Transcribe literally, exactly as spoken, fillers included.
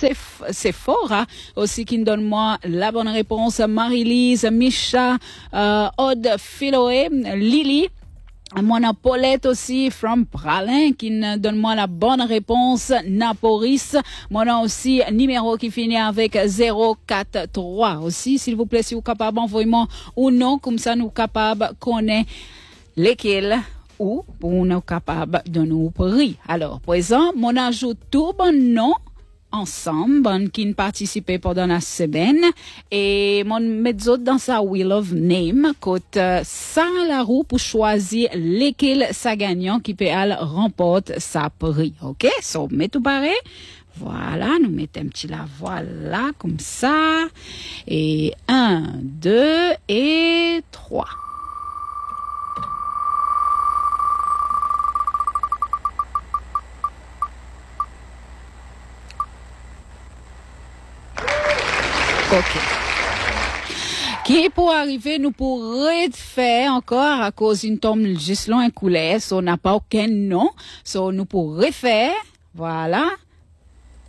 Sephora aussi qui nous donne moi la bonne réponse. Marie-Lise, Misha, euh, Aude Philoé, Lily. Mon Paulette aussi, from Pralin, qui nous donne moi la bonne réponse. Naporis. Mon aussi, numéro qui finit avec zéro quatre trois aussi. S'il vous plaît, si vous êtes capable, envoyez-moi ou non, comme ça nous capables connaître lesquels ou pour nous capables de nous prix. Alors, présent, mon ajoute tout bon nom ensemble, bon, qui participé pendant la semaine, et mon mezzo dans sa Wheel of Name, côte ça la roue pour choisir lesquels sa gagnant qui peut aller remporte sa prix. OK? So, met tout pareil. Voilà, nous mettons un petit la voilà, comme ça. Et un, deux et trois. OK. Qui pour arriver, nous pour refaire encore à cause d'une tombe juste long un coulet, so on n'a pas aucun nom, so nous pour refaire, voilà.